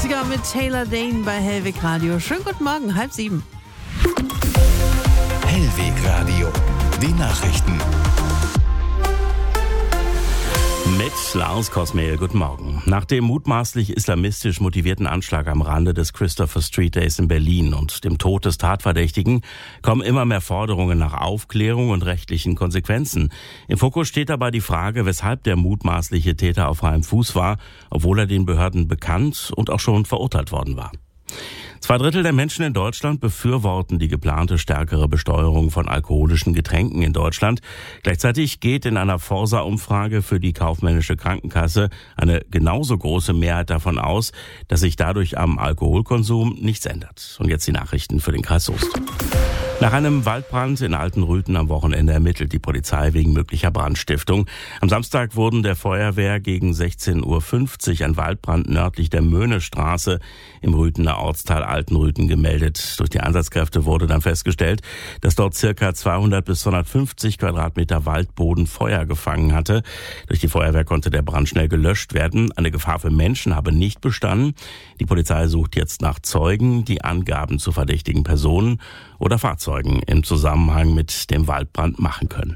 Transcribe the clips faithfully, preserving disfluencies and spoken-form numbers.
achtziger mit Taylor Dane bei Hellweg Radio. Schönen guten Morgen, halb sieben. Hellweg Radio, die Nachrichten. Mit Lars Kosmehl, guten Morgen. Nach dem mutmaßlich islamistisch motivierten Anschlag am Rande des Christopher Street Days in Berlin und dem Tod des Tatverdächtigen kommen immer mehr Forderungen nach Aufklärung und rechtlichen Konsequenzen. Im Fokus steht dabei die Frage, weshalb der mutmaßliche Täter auf freiem Fuß war, obwohl er den Behörden bekannt und auch schon verurteilt worden war. Zwei Drittel der Menschen in Deutschland befürworten die geplante stärkere Besteuerung von alkoholischen Getränken in Deutschland. Gleichzeitig geht in einer Forsa-Umfrage für die kaufmännische Krankenkasse eine genauso große Mehrheit davon aus, dass sich dadurch am Alkoholkonsum nichts ändert. Und jetzt die Nachrichten für den Kreis Soest. Nach einem Waldbrand in Altenrüthen am Wochenende ermittelt die Polizei wegen möglicher Brandstiftung. Am Samstag wurden der Feuerwehr gegen sechzehn Uhr fünfzig ein Waldbrand nördlich der Möhnestraße im Rüthener Ortsteil Altenrüthen gemeldet. Durch die Einsatzkräfte wurde dann festgestellt, dass dort circa zweihundert bis zweihundertfünfzig Quadratmeter Waldboden Feuer gefangen hatte. Durch die Feuerwehr konnte der Brand schnell gelöscht werden. Eine Gefahr für Menschen habe nicht bestanden. Die Polizei sucht jetzt nach Zeugen, die Angaben zu verdächtigen Personen oder Fahrzeugen im Zusammenhang mit dem Waldbrand machen können.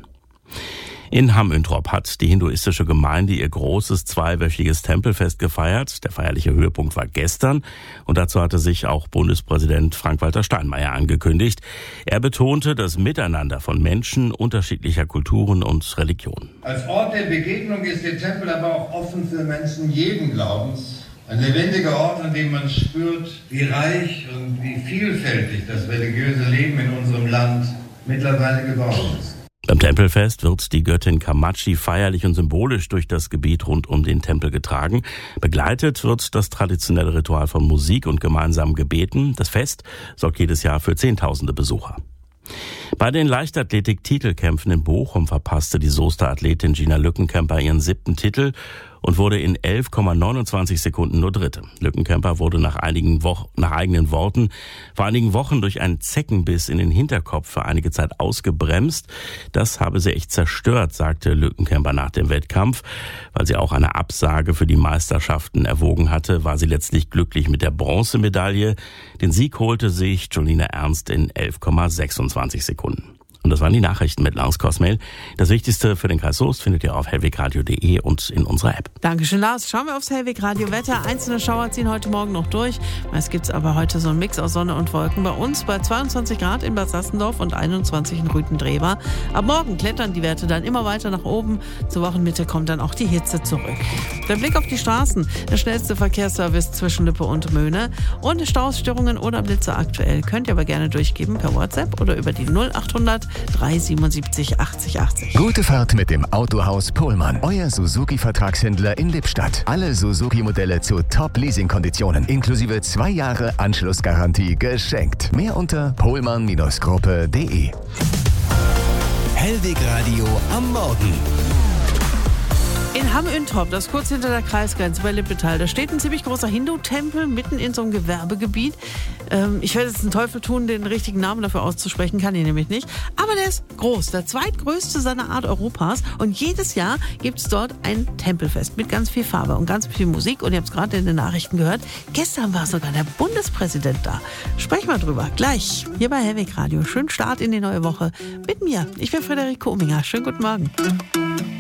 In Hamm-Üntrop hat die hinduistische Gemeinde ihr großes zweiwöchiges Tempelfest gefeiert. Der feierliche Höhepunkt war gestern und dazu hatte sich auch Bundespräsident Frank-Walter Steinmeier angekündigt. Er betonte das Miteinander von Menschen unterschiedlicher Kulturen und Religionen. Als Ort der Begegnung ist der Tempel aber auch offen für Menschen jeden Glaubens. Ein lebendiger Ort, an dem man spürt, wie reich und wie vielfältig das religiöse Leben in unserem Land mittlerweile geworden ist. Beim Tempelfest wird die Göttin Kamachi feierlich und symbolisch durch das Gebiet rund um den Tempel getragen. Begleitet wird das traditionelle Ritual von Musik und gemeinsamen Gebeten. Das Fest sorgt jedes Jahr für Zehntausende Besucher. Bei den Leichtathletik-Titelkämpfen in Bochum verpasste die Soester Athletin Gina Lückenkämper ihren siebten Titel und wurde in elf Komma neunundzwanzig Sekunden nur Dritte. Lückenkämper wurde nach einigen Wochen, nach eigenen Worten vor einigen Wochen durch einen Zeckenbiss in den Hinterkopf für einige Zeit ausgebremst. Das habe sie echt zerstört, sagte Lückenkämper nach dem Wettkampf. Weil sie auch eine Absage für die Meisterschaften erwogen hatte, war sie letztlich glücklich mit der Bronzemedaille. Den Sieg holte sich Jolina Ernst in elf Komma sechsundzwanzig Sekunden. Und das waren die Nachrichten mit Lars Kosmehl. Das Wichtigste für den Kreis Soest findet ihr auf hellwegradio punkt de und in unserer App. Dankeschön, Lars. Schauen wir aufs Hellweg Radio Wetter. Einzelne Schauer ziehen heute Morgen noch durch. Es gibt aber heute so einen Mix aus Sonne und Wolken. Bei uns bei zweiundzwanzig Grad in Bad Sassendorf und einundzwanzig in Rüthen-Drehwa. Ab morgen klettern die Werte dann immer weiter nach oben. Zur Wochenmitte kommt dann auch die Hitze zurück. Der Blick auf die Straßen. Der schnellste Verkehrsservice zwischen Lippe und Möhne. Und Stausstörungen oder Blitze aktuell könnt ihr aber gerne durchgeben per WhatsApp oder über die null achthundert dreihundertsiebenundsiebzig achtzig achtzig. Gute Fahrt mit dem Autohaus Pohlmann. Euer Suzuki-Vertragshändler in Lippstadt. Alle Suzuki-Modelle zu Top-Leasing-Konditionen. Inklusive zwei Jahre Anschlussgarantie geschenkt. Mehr unter pohlmann Gruppe punkt de. Hellweg Radio am Morgen. In Hamm-Üntrop, das ist kurz hinter der Kreisgrenze bei Lippetal, da steht ein ziemlich großer Hindu-Tempel mitten in so einem Gewerbegebiet. Ähm, ich werde jetzt den Teufel tun, den richtigen Namen dafür auszusprechen, kann ich nämlich nicht. Aber der ist groß, der zweitgrößte seiner Art Europas. Und jedes Jahr gibt es dort ein Tempelfest mit ganz viel Farbe und ganz viel Musik. Und ihr habt es gerade in den Nachrichten gehört, gestern war sogar der Bundespräsident da. Sprechen wir drüber, gleich hier bei Hellweg Radio. Schönen Start in die neue Woche mit mir. Ich bin Frederike Ominger. Schönen guten Morgen.